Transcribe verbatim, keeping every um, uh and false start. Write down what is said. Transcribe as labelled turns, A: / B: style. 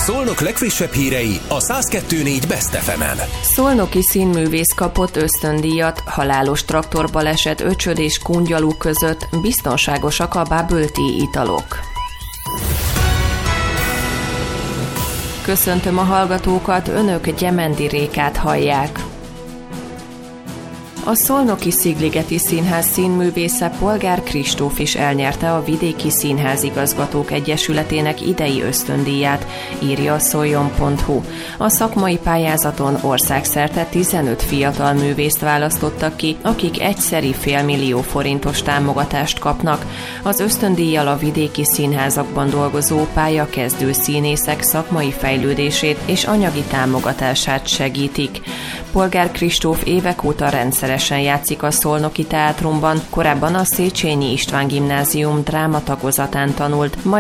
A: Szolnok legfrissebb hírei a száz kettő négy Best ef emen.
B: Szolnoki színművész kapott ösztöndíjat, halálos traktorbaleset Öcsöd és Kungyalú között, biztonságosak a bubble tea italok. Köszöntöm a hallgatókat, önök Gyemendi Rékát hallják. A Szolnoki Szigligeti Színház színművésze Polgár Kristóf is elnyerte a Vidéki Színházigazgatók Egyesületének idei ösztöndíját, írja a szoljon pont hu. A szakmai pályázaton országszerte tizenöt fiatal művészt választottak ki, akik egyszeri félmillió forintos támogatást kapnak. Az ösztöndíjjal a vidéki színházakban dolgozó pályakezdő színészek szakmai fejlődését és anyagi támogatását segítik. Polgár Kristóf évek óta rendszeresen játszik a Szolnoki Teátrumban, korábban a Széchenyi István Gimnázium drámatagozatán tanult, majd